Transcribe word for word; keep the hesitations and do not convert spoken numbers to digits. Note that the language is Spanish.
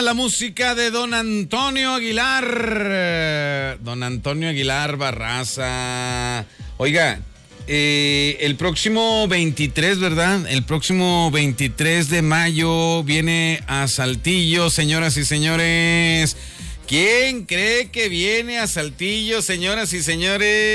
La música de don Antonio Aguilar. Don Antonio Aguilar Barraza. Oiga, eh, el próximo veintitrés, ¿verdad? El próximo veintitrés de mayo viene a Saltillo, señoras y señores. ¿Quién cree que viene a Saltillo, señoras y señores?